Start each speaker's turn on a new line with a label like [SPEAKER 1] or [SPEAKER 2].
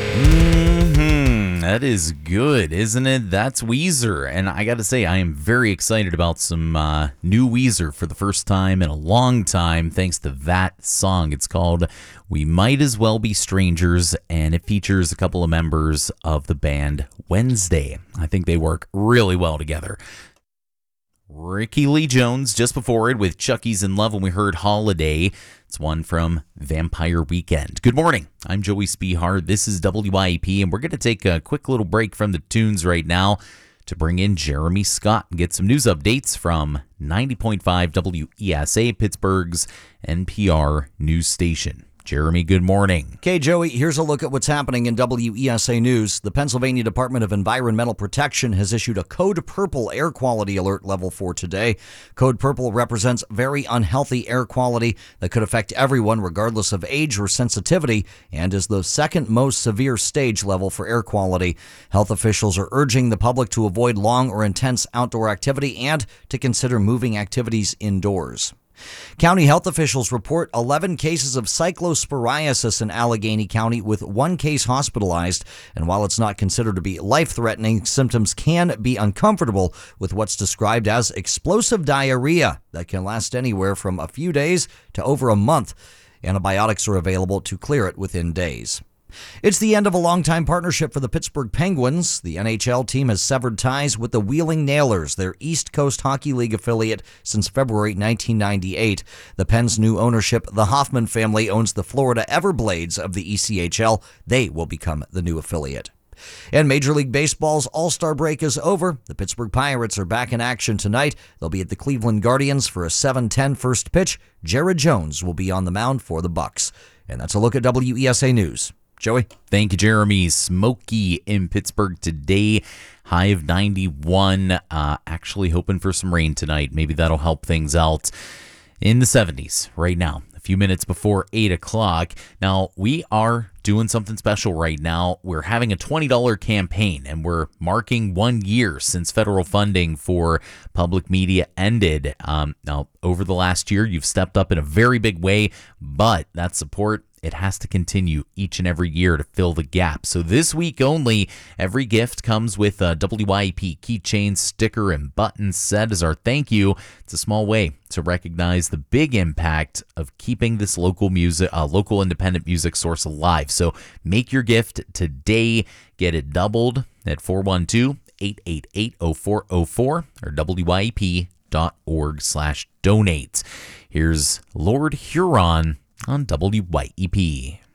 [SPEAKER 1] That is good, isn't it? That's Weezer, and I gotta say, I am very excited about some new Weezer for the first time in a long time, thanks to that song. It's called We Might As Well Be Strangers, and it features a couple of members of the band Wednesday. I think they work really well together. Ricky Lee Jones just before it with Chucky's in Love when we heard Holiday. It's one from Vampire Weekend. Good morning. I'm Joey Spihard. This is WIEP, and we're going to take a quick little break from the tunes right now to bring in Jeremy Scott and get some news updates from 90.5 WESA, Pittsburgh's NPR news station. Jeremy, good morning.
[SPEAKER 2] Okay, Joey, here's a look at what's happening in WESA News. The Pennsylvania Department of Environmental Protection has issued a Code Purple air quality alert level for today. Code Purple represents very unhealthy air quality that could affect everyone regardless of age or sensitivity and is the second most severe stage level for air quality. Health officials are urging the public to avoid long or intense outdoor activity and to consider moving activities indoors. County health officials report 11 cases of cyclosporiasis in Allegheny County, with one case hospitalized. And while it's not considered to be life-threatening, symptoms can be uncomfortable with what's described as explosive diarrhea that can last anywhere from a few days to over a month. Antibiotics are available to clear it within days. It's the end of a longtime partnership for the Pittsburgh Penguins. The NHL team has severed ties with the Wheeling Nailers, their East Coast Hockey League affiliate, since February 1998. The Pens' new ownership, the Hoffman family, owns the Florida Everblades of the ECHL. They will become the new affiliate. And Major League Baseball's All-Star break is over. The Pittsburgh Pirates are back in action tonight. They'll be at the Cleveland Guardians for a 7:10 first pitch. Jared Jones will be on the mound for the Bucks. And that's a look at WESA News. Joey?
[SPEAKER 1] Thank you, Jeremy. Smoky in Pittsburgh today. High of 91. Actually hoping for some rain tonight. Maybe that'll help things out. In the 70s right now, a few minutes before 8 o'clock. Now, we are doing something special right now. We're having a $20 campaign, and we're marking 1 year since federal funding for public media ended. Now, over the last year, you've stepped up in a very big way, but that support, it has to continue each and every year to fill the gap. So this week only, every gift comes with a WIEP keychain, sticker, and button set as our thank you. It's a small way to recognize the big impact of keeping this local independent music source alive. So make your gift today. Get it doubled at 412-888-0404 or WIEP.org/donate. Here's Lord Huron on WIEP.